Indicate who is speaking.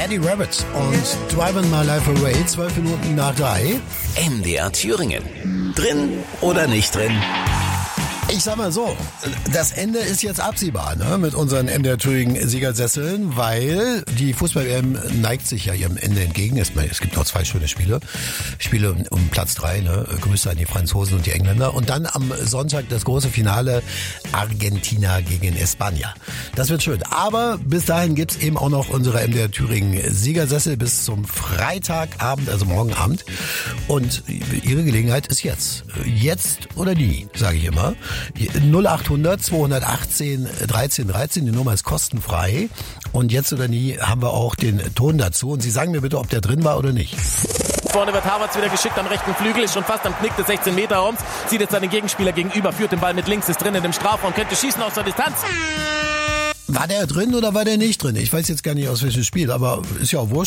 Speaker 1: Eddie Rabbit und Driving My Life Away, 12 Minuten nach 3.
Speaker 2: MDR Thüringen. Drin oder nicht drin?
Speaker 1: Ich sag mal so, das Ende ist jetzt absehbar, ne, mit unseren MDR Thüringen Siegersesseln, weil die Fußball-WM neigt sich ja ihrem Ende entgegen. Es gibt noch 2 schöne Spiele um Platz 3, ne, Grüße an die Franzosen und die Engländer. Und dann am Sonntag das große Finale Argentina gegen España. Das wird schön. Aber bis dahin gibt's eben auch noch unsere MDR Thüringen Siegersessel bis zum Freitagabend, also morgen Abend. Und ihre Gelegenheit ist jetzt. Jetzt oder nie, sage ich immer. 0800 218 13 13, die Nummer ist kostenfrei. Und jetzt oder nie haben wir auch den Ton dazu. Und Sie sagen mir bitte, ob der drin war oder nicht.
Speaker 3: Vorne wird Havertz wieder geschickt am rechten Flügel, ist schon fast am Knick des 16-Meter-Raums, sieht jetzt seinen Gegenspieler gegenüber, führt den Ball mit links, ist drin in dem Strafraum, könnte schießen aus der Distanz.
Speaker 1: War der drin oder war der nicht drin? Ich weiß jetzt gar nicht aus welchem Spiel, aber ist ja auch wurscht.